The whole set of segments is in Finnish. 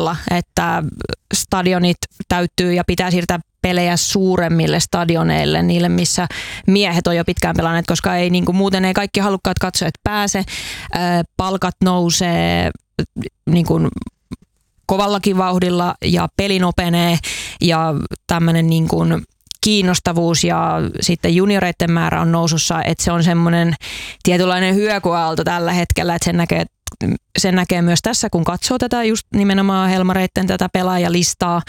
tavalla, että stadionit täyttyy ja pitää siirtää pelejä suuremmille stadioneille, niille missä miehet on jo pitkään pelanneet, koska ei, niin kuin, muuten ei kaikki halukkaat katsojat pääse. Palkat nousee niin kuin, kovallakin vauhdilla ja peli nopenee ja tämmöinen niin kuin kiinnostavuus ja sitten junioreiden määrä on nousussa, että se on semmoinen tietynlainen hyökyaalto tällä hetkellä, että sen näkee myös tässä, kun katsoo tätä just nimenomaan Helmareitten tätä pelaajalistaa,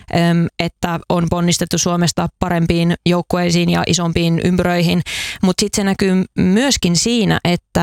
että on ponnistettu Suomesta parempiin joukkueisiin ja isompiin ympyröihin, mutta sitten se näkyy myöskin siinä,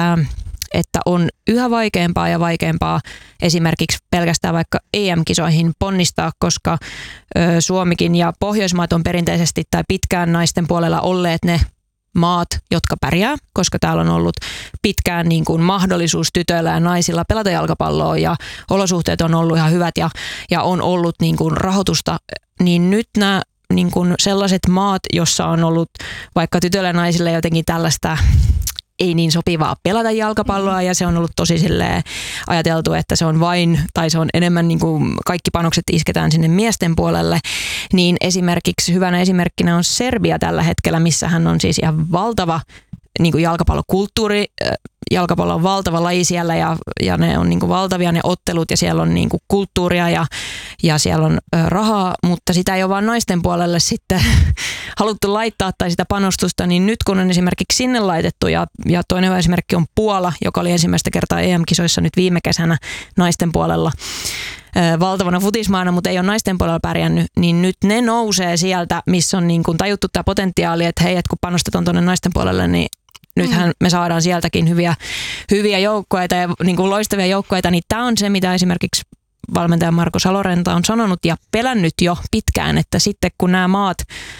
että on yhä vaikeampaa ja vaikeampaa esimerkiksi pelkästään vaikka EM-kisoihin ponnistaa, koska Suomikin ja Pohjoismaat on perinteisesti tai pitkään naisten puolella olleet ne maat, jotka pärjää, koska täällä on ollut pitkään niin kuin mahdollisuus tytöillä ja naisilla pelata jalkapalloa ja olosuhteet on ollut ihan hyvät ja on ollut niin kuin rahoitusta, niin nyt nämä niin kuin sellaiset maat, jossa on ollut vaikka tytöillä ja naisille jotenkin tällaista ei niin sopivaa pelata jalkapalloa ja se on ollut tosi silleen ajateltu, että se on vain tai se on enemmän niin kuin kaikki panokset isketään sinne miesten puolelle, niin esimerkiksi hyvänä esimerkkinä on Serbia tällä hetkellä, missä hän on siis ihan valtava niin kuin jalkapallokulttuuri, jalkapallo on valtava laji siellä ja ne on niin kuin valtavia ne ottelut ja siellä on niin kuin kulttuuria ja siellä on rahaa, mutta sitä ei ole vaan naisten puolelle sitten haluttu laittaa tai sitä panostusta, niin nyt kun on esimerkiksi sinne laitettu ja toinen esimerkki on Puola, joka oli ensimmäistä kertaa EM-kisoissa nyt viime kesänä naisten puolella valtavana futismaana, mutta ei ole naisten puolella pärjännyt, niin nyt ne nousee sieltä, missä on niin kuin tajuttu tämä potentiaali, että hei, että kun panostetaan tuonne naisten puolelle, niin nythän me saadaan sieltäkin hyviä joukkueita ja niin kuin loistavia joukkueita, niin tämä on se, mitä esimerkiksi valmentaja Marko Salorenta on sanonut ja pelännyt jo pitkään, että sitten kun nämä maat,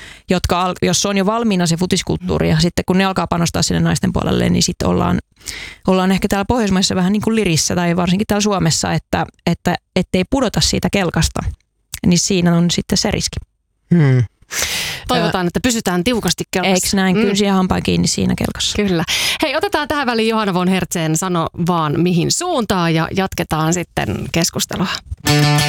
jos on jo valmiina se futiskulttuuri ja sitten kun ne alkaa panostaa sinne naisten puolelle, niin sitten ollaan ehkä täällä Pohjoismaissa vähän niin kuin lirissä tai varsinkin täällä Suomessa, että ettei pudota siitä kelkasta, niin siinä on sitten se riski. Toivotaan, että pysytään tiukasti kelkassa. Eikö näin? Kynsiä hampaan kiinni siinä kelkassa. Kyllä. Hei, otetaan tähän väliin Johanna von Hertzen Sano vaan mihin suuntaan ja jatketaan sitten keskustelua.